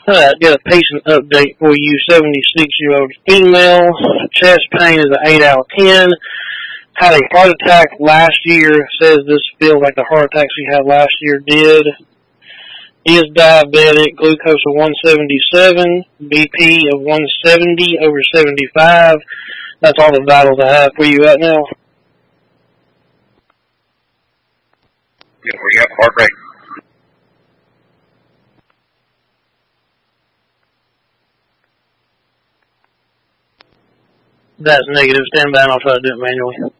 Got a patient update for you. 76-year-old female. Chest pain is an 8 out of 10. Had a heart attack last year. Says this feels like the heart attack she had last year did. Is diabetic. Glucose of 177. BP of 170 over 75. That's all the vitals I have for you right now. Yeah, where you at? Heart rate. That's negative. Stand by and I'll try to do it manually.